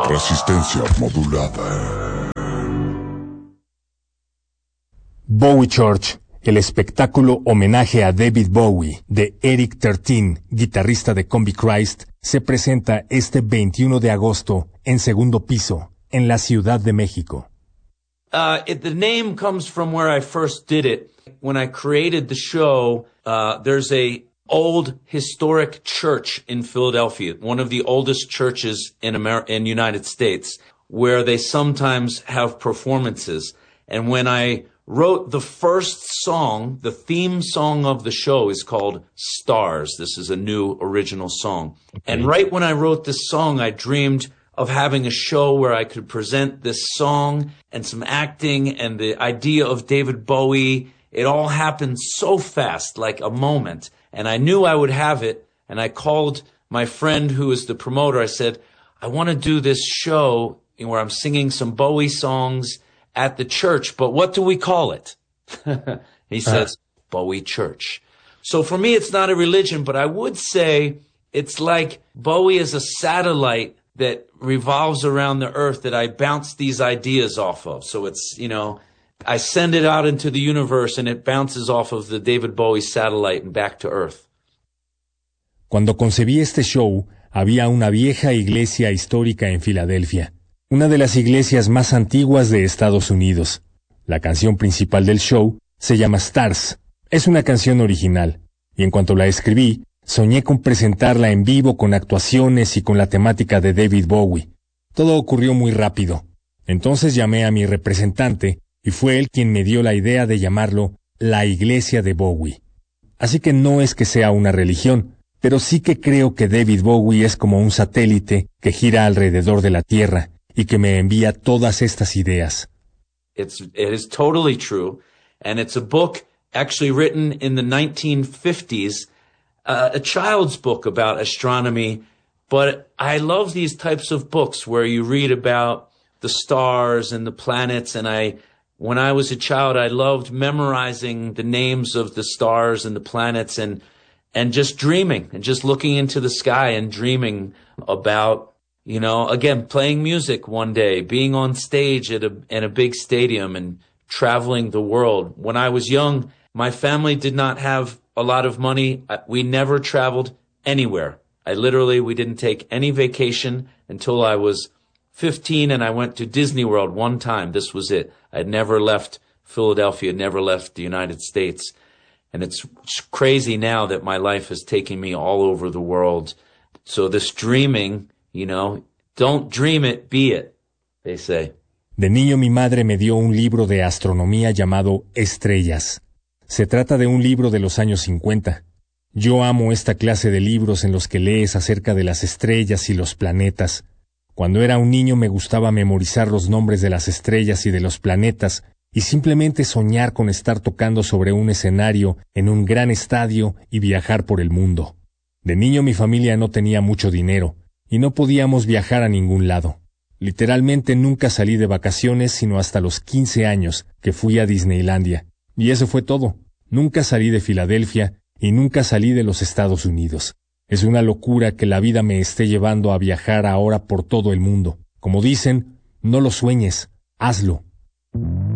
Resistencia modulada. Bowie Church, el espectáculo homenaje a David Bowie de Eric Tertin, guitarrista de Combichrist, se presenta este 21 de agosto en Segundo Piso, en la Ciudad de México. The name comes from where I first did it. When I created the show, there's a old historic church in Philadelphia, one of the oldest churches in United States, where they sometimes have performances. And when I wrote the first song, the theme song of the show is called Stars. This is a new original song. Okay. And right when I wrote this song, I dreamed of having a show where I could present this song and some acting and the idea of David Bowie. It all happened so fast, like a moment. And I knew I would have it. And I called my friend who is the promoter. I said, I want to do this show where I'm singing some Bowie songs at the church, but what do we call it? He says, Bowie Church. So for me, it's not a religion, but I would say it's like Bowie is a satellite that revolves around the earth that I bounce these ideas off of. So it's, you know, I send it out into the universe and it bounces off of the David Bowie satellite and back to earth. Cuando concebí este show, había una vieja iglesia histórica en Filadelfia, una de las iglesias más antiguas de Estados Unidos. La canción principal del show se llama Stars. Es una canción original, y en cuanto la escribí, soñé con presentarla en vivo con actuaciones y con la temática de David Bowie. Todo ocurrió muy rápido. Entonces llamé a mi representante, y fue él quien me dio la idea de llamarlo La Iglesia de Bowie. Así que no es que sea una religión, pero sí que creo que David Bowie es como un satélite que gira alrededor de la Tierra, y que me envía todas estas ideas. It is totally true, and it's a book actually written in the 1950s, a child's book about astronomy, but I love these types of books where you read about the stars and the planets, and when I was a child, I loved memorizing the names of the stars and the planets and just dreaming and just looking into the sky and dreaming about, you know, again, playing music one day, being on stage in a big stadium and traveling the world. When I was young, my family did not have a lot of money. We never traveled anywhere. We didn't take any vacation until I was 15 and I went to Disney World one time. This was it. I'd never left Philadelphia, never left the United States. And it's crazy now that my life has taken me all over the world. So this dreaming, you know, don't dream it, be it, they say. De niño mi madre me dio un libro de astronomía llamado Estrellas. Se trata de un libro de los años 50. Yo amo esta clase de libros en los que lees acerca de las estrellas y los planetas. Cuando era un niño me gustaba memorizar los nombres de las estrellas y de los planetas y simplemente soñar con estar tocando sobre un escenario en un gran estadio y viajar por el mundo. De niño mi familia no tenía mucho dinero y no podíamos viajar a ningún lado. Literalmente nunca salí de vacaciones sino hasta los 15 años que fui a Disneylandia. Y eso fue todo. Nunca salí de Filadelfia y nunca salí de los Estados Unidos. Es una locura que la vida me esté llevando a viajar ahora por todo el mundo. Como dicen, no lo sueñes, hazlo.